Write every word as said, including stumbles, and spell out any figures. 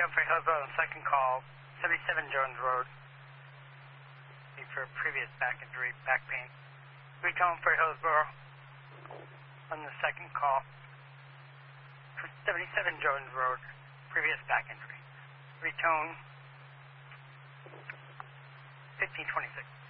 Retone for Hillsborough on second call, seventy-seven Jones Road. For previous back injury, back pain. Retone for Hillsborough on the second call. For seventy-seven Jones Road, previous back injury. Retone fifteen twenty-six.